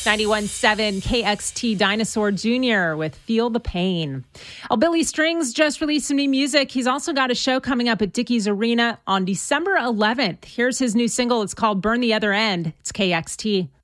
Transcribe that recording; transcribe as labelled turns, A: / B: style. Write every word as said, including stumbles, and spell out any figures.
A: ninety-one point seven K X T Dinosaur Junior with Feel the Pain. Oh, Billy Strings just released some new music. He's also got a show coming up at Dickies Arena on December eleventh. Here's his new single. It's called Burn the Other End. It's K X T.